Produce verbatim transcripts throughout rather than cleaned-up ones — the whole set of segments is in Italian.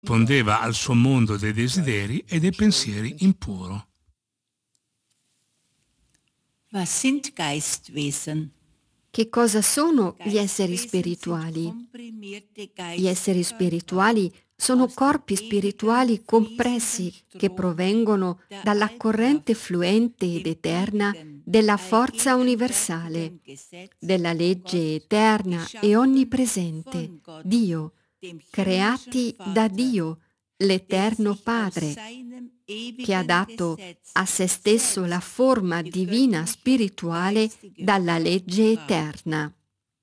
rispondeva al suo mondo dei desideri e dei pensieri impuro. Was sind Geistwesen? Che cosa sono gli esseri spirituali? Gli esseri spirituali sono corpi spirituali compressi che provengono dalla corrente fluente ed eterna della forza universale, della legge eterna e onnipresente, Dio, creati da Dio, l'Eterno Padre, che ha dato a se stesso la forma divina spirituale dalla legge eterna.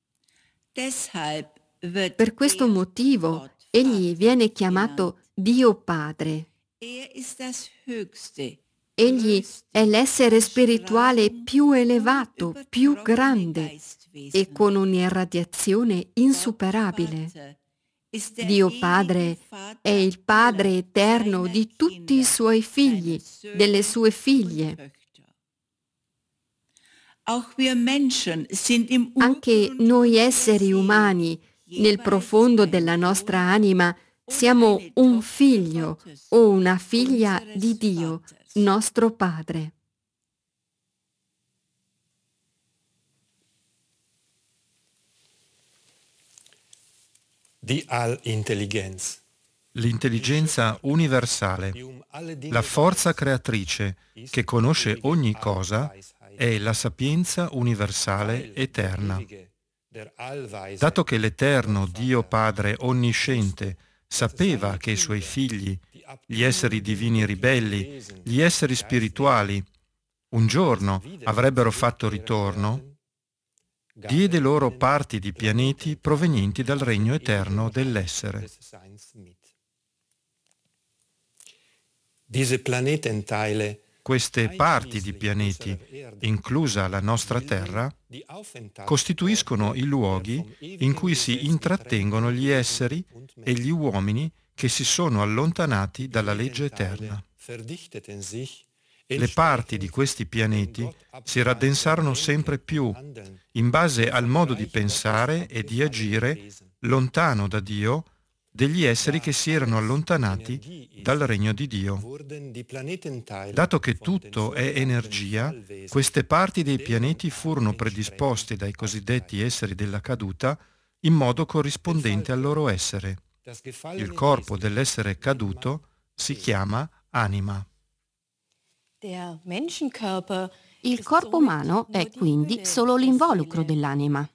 Per questo motivo egli viene chiamato Dio Padre. Egli è l'essere spirituale più elevato, più grande e con un'irradiazione insuperabile. Dio Padre è il Padre eterno di tutti i suoi figli, delle sue figlie. Anche noi esseri umani, nel profondo della nostra anima, siamo un figlio o una figlia di Dio, nostro Padre. Die Allintelligenz. L'intelligenza universale, la forza creatrice che conosce ogni cosa, è la sapienza universale eterna. Dato che l'Eterno Dio Padre onnisciente sapeva che i suoi figli, gli esseri divini ribelli, gli esseri spirituali, un giorno avrebbero fatto ritorno, diede loro parti di pianeti provenienti dal regno eterno dell'essere. Queste parti di pianeti, inclusa la nostra Terra, costituiscono i luoghi in cui si intrattengono gli esseri e gli uomini che si sono allontanati dalla legge eterna. Le parti di questi pianeti si raddensarono sempre più in base al modo di pensare e di agire lontano da Dio degli esseri che si erano allontanati dal regno di Dio. Dato che tutto è energia, queste parti dei pianeti furono predisposte dai cosiddetti esseri della caduta in modo corrispondente al loro essere. Il corpo dell'essere caduto si chiama anima. Il corpo umano è quindi solo l'involucro dell'anima.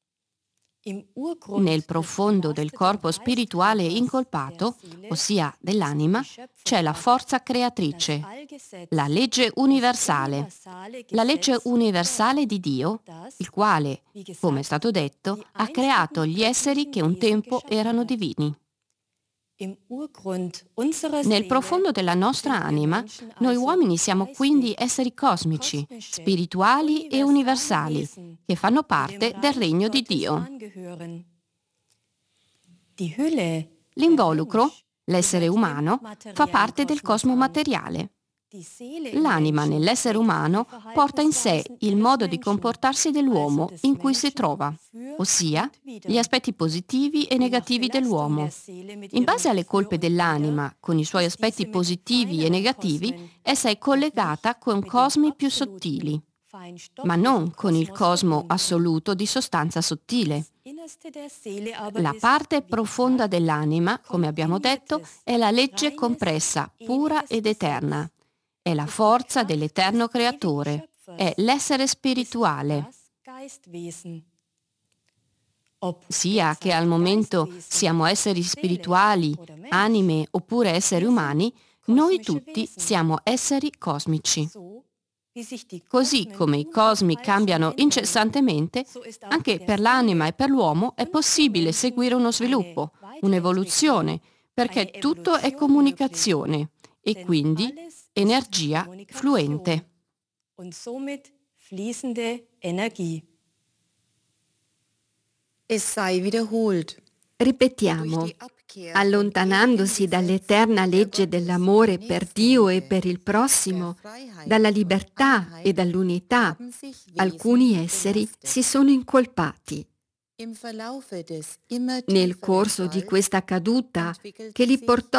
Nel profondo del corpo spirituale incolpato, ossia dell'anima, c'è la forza creatrice, la legge universale, la legge universale di Dio, il quale, come è stato detto, ha creato gli esseri che un tempo erano divini. Nel profondo della nostra anima, noi uomini siamo quindi esseri cosmici, spirituali e universali, che fanno parte del regno di Dio. L'involucro, l'essere umano, fa parte del cosmo materiale. L'anima nell'essere umano porta in sé il modo di comportarsi dell'uomo in cui si trova, ossia gli aspetti positivi e negativi dell'uomo. In base alle colpe dell'anima, con i suoi aspetti positivi e negativi, essa è collegata con cosmi più sottili, ma non con il cosmo assoluto di sostanza sottile. La parte profonda dell'anima, come abbiamo detto, è la legge compressa, pura ed eterna. È la forza dell'eterno creatore, è l'essere spirituale. Sia che al momento siamo esseri spirituali, anime oppure esseri umani, noi tutti siamo esseri cosmici. Così come i cosmi cambiano incessantemente, anche per l'anima e per l'uomo è possibile seguire uno sviluppo, un'evoluzione, perché tutto è comunicazione e quindi energia fluente. Es sei wiederholt. Ripetiamo, allontanandosi dall'eterna legge dell'amore per Dio e per il prossimo, dalla libertà e dall'unità, alcuni esseri si sono incolpati. Nel corso di questa caduta, che li portò